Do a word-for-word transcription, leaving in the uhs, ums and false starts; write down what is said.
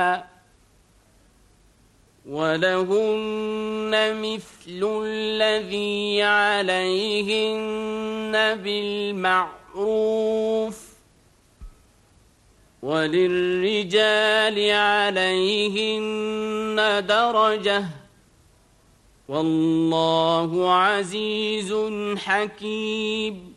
ولهن مثل الذي عليهن بالمعروف وللرجال عليهن درجة والله عزيز حكيم.